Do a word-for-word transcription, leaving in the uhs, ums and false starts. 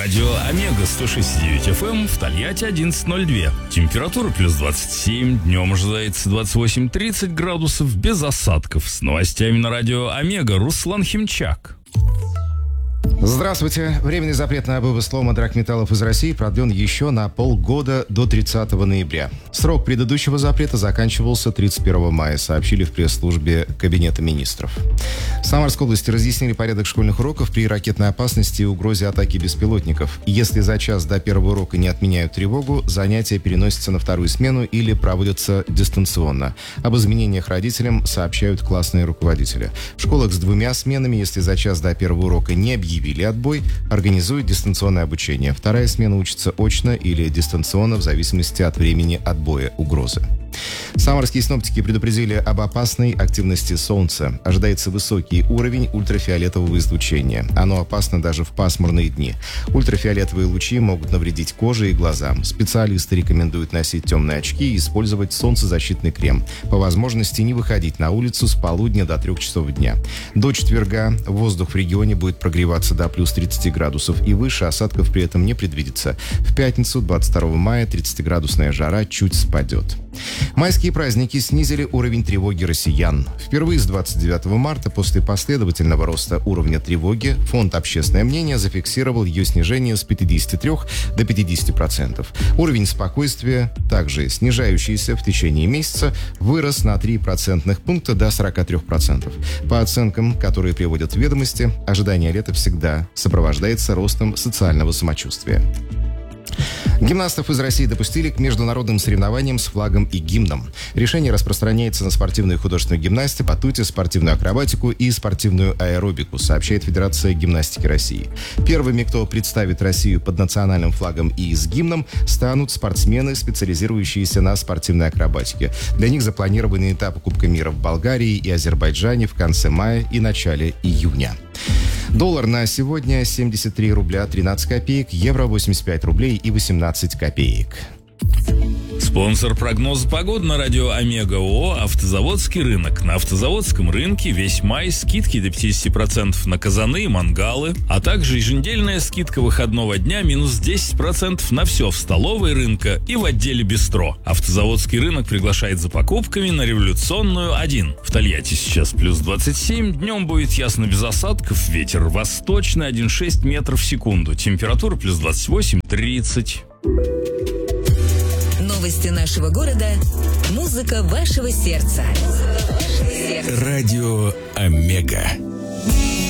Радио Омега сто шесть и девять эф эм в Тольятти одиннадцать ноль два. Температура плюс двадцать семь, днем ожидается двадцать восемь тридцать градусов без осадков. С новостями на Радио Омега Руслан Химчак. Здравствуйте. Временный запрет на вывоз лома драгметаллов из России продлен еще на полгода до тридцатого ноября. Срок предыдущего запрета заканчивался тридцать первого мая, сообщили в пресс-службе Кабинета министров. В Самарской области разъяснили порядок школьных уроков при ракетной опасности и угрозе атаки беспилотников. Если за час до первого урока не отменяют тревогу, занятия переносятся на вторую смену или проводятся дистанционно. Об изменениях родителям сообщают классные руководители. В школах с двумя сменами, если за час до первого урока не объявили или отбой, организуют дистанционное обучение. Вторая смена учится очно или дистанционно в зависимости от времени отбоя угрозы. Самарские синоптики предупредили об опасной активности Солнца. Ожидается высокий уровень ультрафиолетового излучения. Оно опасно даже в пасмурные дни. Ультрафиолетовые лучи могут навредить коже и глазам. Специалисты рекомендуют носить темные очки и использовать солнцезащитный крем. По возможности не выходить на улицу с полудня до трех часов дня. До четверга воздух в регионе будет прогреваться до плюс тридцати градусов и выше, осадков при этом не предвидится. В пятницу, двадцать второго мая, тридцатиградусная жара чуть спадет. Майские праздники снизили уровень тревоги россиян. Впервые с двадцать девятого марта после последовательного роста уровня тревоги Фонд «Общественное мнение» зафиксировал ее снижение с пятидесяти трёх до пятидесяти процентов. Уровень спокойствия, также снижающийся в течение месяца, вырос на три процентных пункта до сорока трёх процентов. По оценкам, которые приводят в ведомости, ожидание лета всегда сопровождается ростом социального самочувствия. Гимнастов из России допустили к международным соревнованиям с флагом и гимном. Решение распространяется на спортивную и художественную гимнастику, батуте, спортивную акробатику и спортивную аэробику, сообщает Федерация гимнастики России. Первыми, кто представит Россию под национальным флагом и с гимном, станут спортсмены, специализирующиеся на спортивной акробатике. Для них запланированы этапы Кубка мира в Болгарии и Азербайджане в конце мая и начале июня. Доллар на сегодня семьдесят три рубля тринадцать копеек, евро восемьдесят пять рублей и восемнадцать копеек. Спонсор прогноза погоды на Радио Омега ООО «Автозаводский рынок». На автозаводском рынке весь май скидки до пятидесяти процентов на казаны и мангалы, а также еженедельная скидка выходного дня минус десять процентов на все в столовой рынка и в отделе бистро. Автозаводский рынок приглашает за покупками на Революционную один. В Тольятти сейчас плюс двадцать семь, днем будет ясно без осадков, ветер восточный один целых шесть десятых метров в секунду, температура плюс двадцать восемь тридцать. Новости нашего города. Музыка вашего сердца. Радио Омега.